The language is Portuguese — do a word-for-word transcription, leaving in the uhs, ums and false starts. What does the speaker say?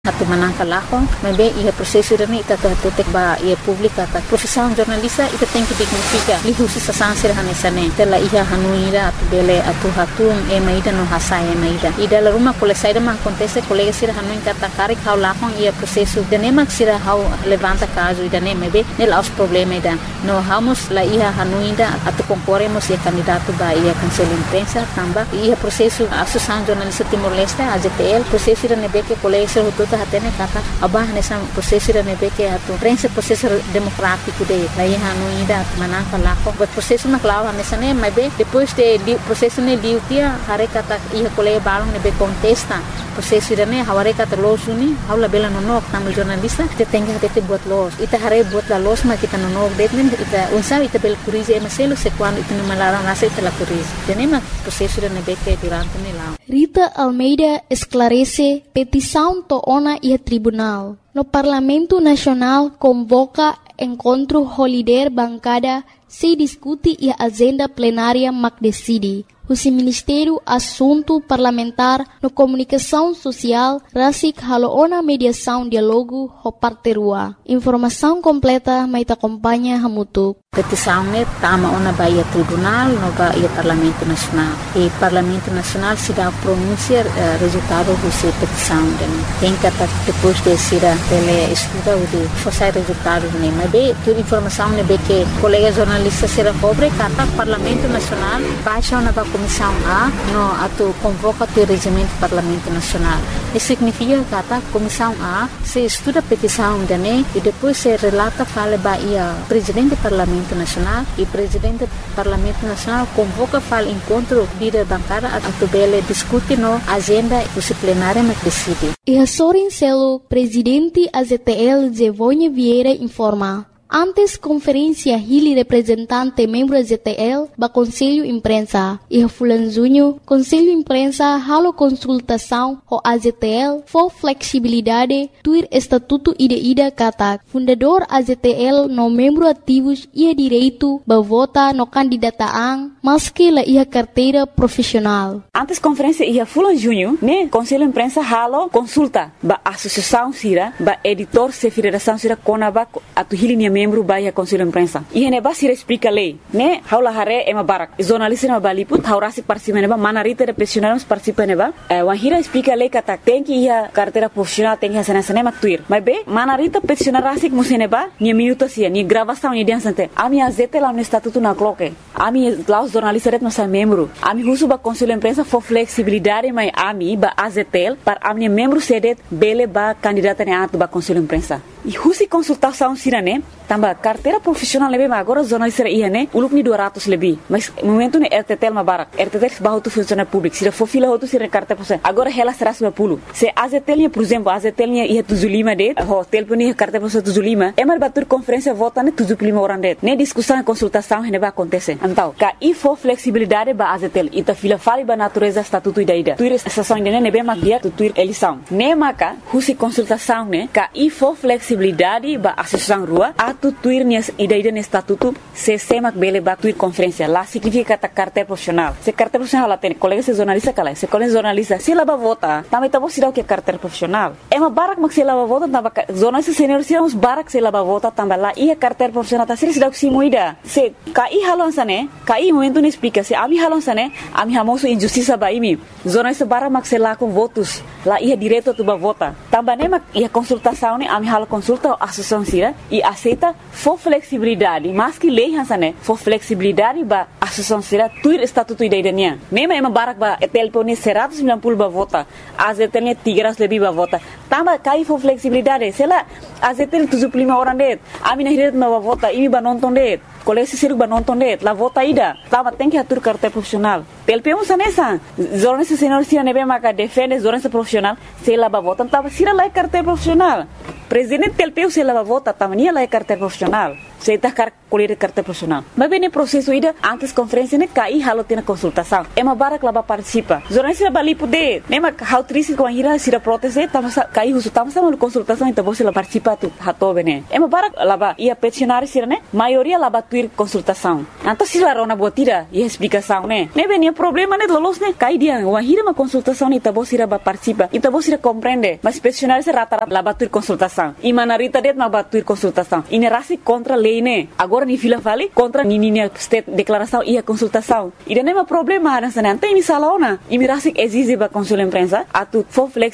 Hatu manangka lako, maybe ia proseso dani ita tu tek ba ia publika ta profissão jornalista ita tem que dignifica li husi sa sansir hanesane tela ia hanuira atu bele atu hatum e maida no hasa e maida ida la ruma kole saida man acontece colega sira hanu kata kari kau lakon ia proseso dane mak sira hau levanta caso ida ne maybe nel aos problema ida no hamos la ia hanuida atu concorremos ia candidato ba ia cancela imprensa tamba ia proseso associação jornalista Timor Leste A J T L proseso ida nebe que colega sira hatene kata abah nessa prosesso da nebe que atu prensa processo democrático de aí hanu ida manangka lako but processo na clava nessa ne maybe depois de processo ne liutia hare kata ia colega balong nebe contesta processo da ne haware kata los uni haula bela nonok tamu jornalista te tenga te buat los ita hare buat la los ma kita nonok detmen ita unsa ita bel curize emaselo se quando ita no malara nasa ita la curize tenema processo da nebe que durante ne lá Rita Almeida esclarece petição to ona e tribunal. No Parlamento Nacional convoca encontro holiday bancada se discute e a agenda plenária mac decide. O Ministério Assunto Parlamentar no Comunicação Social rasik haloona mediação diálogo ho parterua. Informação completa mai te acompanha hamutuk. Petição ne tama ona baia tribunal no baia Parlamento Nacional. E Parlamento Nacional se dá pronunciar uh, resultado dessa petição. Tem que depois de ser ele estuda o de fazer resultado ne. Mas bem, toda informação ne be que colegas jornalistas será pobre kata Parlamento Nacional baixa ona ba Comissão A no atu convoca o regimento Parlamento Nacional. Isso significa que a Comissão A se estuda a petição dane e depois se relata fala baia presidente do Parlamento Nacional e presidente do Parlamento Nacional convoca fala encontro líder bancada atu bele discute no agenda plenária mas decide. E a Sorin Celo, presidente A Z T L Zevonha Vieira informa. Antes conferência Hili representante membro A Z T L ba Conselho Imprensa e Fulan Junho Conselho Imprensa halo consultação o A Z T L for flexibilidade tuir estatuto ida ida kata fundador A Z T L no membro ativos ia direito ba vota no candidataan maski la ia carteira profissional. Antes conferência ia Fulan Junho ne Conselho Imprensa halo consulta ba associação sira ba editor se federação sira konaba atu Hili membro baia Conselho Imprensa. E ne ba sira explica lei, né? Haula hare ema barak. Jornalista na baliput, haurasi participa neba, manarita de profissionais participa neba. Eh, wahira explica lei kata tem que ia carteira profissional tem que ia sana sana maktuir. Mas be, manarita profissional rasik museneba, ni minuto sia, ni gravação ni diansante. Ami azete lá no estatuto na cloque. Ami lá os jornalistas ret nossa membro. Ami husu ba Conselho Imprensa for flexibilidade mai ami ba A Z T L para ami membro sedet bele ba candidata ne atu ba Conselho Imprensa. E husi consultação sirane tamba carteira profissional lebe mas agora jornalista ia né ulup ni dua ratus lebih mas momento ne R T T L ma barak R T T L bahu tu funcionário público se for fila hotu sira carteira profissional agora ela será seratus lima puluh se A Z T L por exemplo A Z T L ia tujuh puluh lima det hotel pun ia carteira profissional tujuh puluh lima emal batur conferência vota ne tujuh puluh lima orang det ne discussão e consultação ne ba acontece então ka i for flexibilidade ba A Z T L ita fila fali ba natureza estatuto ida ida tuir estação ne ne be mak dia tuir eleição ne maka husi consultação ne ka i for flexibilidade ba associação rua atu tuir nias ida ida ne estatuto se semak bele ba tuir conferência lá significa kata carteira profissional se carteira profissional lá tem colega se jornalista kala se colega jornalista se lá ba vota também tá você dá o que carteira profissional é uma barak mak se lá ba vota tamba jornalista senior se uns barak se lá ba vota tamba lá ia carteira profissional tá se dá o que moida se kai halon sane kai momento ne explica se ami halon sane ami hamoso injustiça ba imi jornalista barak mak se lá com votos lá ia direto tu ba vota tamba ne mak ia consultação ne ami halo consulta associação sira e aceita for flexibilidade mas que lei hansane for flexibilidade ba associação sira tuir estatuto ida idania nema ema barak ba telpone seratus sembilan puluh ba vota A Z T L tiga ratus lebih ba vota tamba kai for flexibilidade sela A Z T L tujuh puluh lima orang det ami na hiret ba vota imi ba nonton det kolesi siruk ba nonton det la vota ida tamba tem que atur carteira profissional telpemo sanesa jornalista senior sira nebe maka defende jornalista profissional sela ba vota tamba sira la carteira profissional presidente del P U se leva vota também ela é carteira profissional. Você está car colher carteira profissional. Mas bem no processo ida antes conferência né cai halo tem consultação. É uma barra que ela participa. Jornalista bali poder, né mas how triste com a ira se protestar, tamo cai uso tamo sama consultação então você ela participa tu hato bene. É uma barra lá ia peticionar se né maioria lá batuir consultação. Então se lá rona botira e explicação né. Né bem problema né lolos né cai dia uma ira uma consultação então você ela participa. Então você compreende. Mas peticionar se rata lá batuir consultação. E manarita det mas batuir consultação. E nerasi contra lei né. Agora ni fila vale contra ni ni state declaração e a consultação. E não é problema nessa né. Tem ni salona. E mirasi exige ba consul imprensa atu for flex